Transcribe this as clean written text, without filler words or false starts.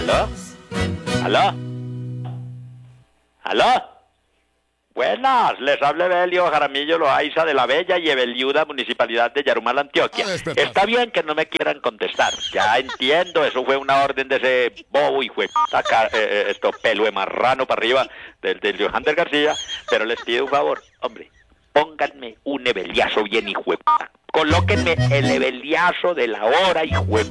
¿Aló? ¿Aló? ¿Aló? Buenas, les habla Evelio Jaramillo Loaiza de la Bella y Eveliuda Municipalidad de Yarumal, Antioquia. Está bien que no me quieran contestar, ya entiendo, eso fue una orden de ese bobo y fue sacar esto pelo de marrano para arriba del Johander García, pero les pido un favor, hombre, pónganme un eveliazo bien hijueputa. Colóquenme el eveliazo de la hora, hijueputa.